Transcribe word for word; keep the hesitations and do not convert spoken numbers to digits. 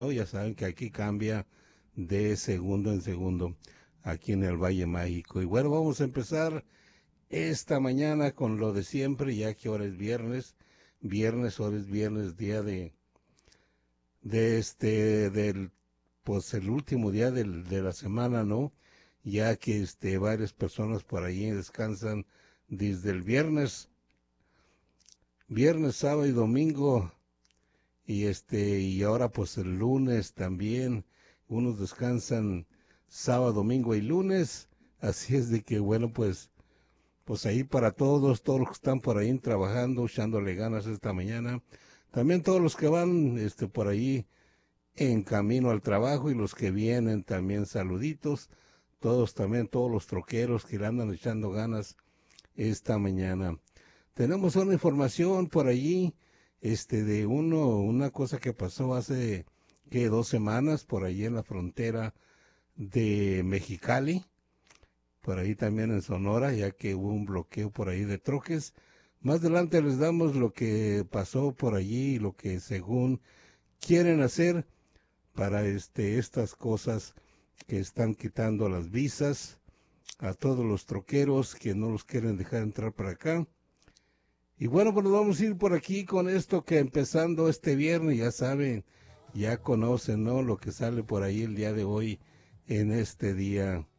¿no? Ya saben que aquí cambia de segundo en segundo aquí en el Valle Mágico. Y bueno, vamos a empezar esta mañana con lo de siempre, ya que ahora es viernes. Viernes, ahora es viernes, día de, de este, del, pues el último día del, de la semana, ¿no? Ya que este, varias personas por ahí descansan desde el viernes, viernes, sábado y domingo. Y este, y ahora pues el lunes también, unos descansan sábado, domingo y lunes, así es de que bueno, pues, pues ahí para todos, todos los que están por ahí trabajando, echándole ganas esta mañana, también todos los que van, este, por ahí en camino al trabajo y los que vienen también saluditos, todos también, todos los troqueros que le andan echando ganas esta mañana. Tenemos una información por allí, este, de uno, una cosa que pasó hace, que dos semanas, por allí en la frontera de Mexicali, por ahí también en Sonora, ya que hubo un bloqueo por ahí de troques. Más adelante les damos lo que pasó por allí y lo que según quieren hacer para este, estas cosas que están quitando las visas a todos los troqueros que no los quieren dejar entrar para acá. Y bueno, pues nos vamos a ir por aquí con esto que empezando este viernes, ya saben, ya conocen, ¿no? Lo que sale por ahí el día de hoy, en este día.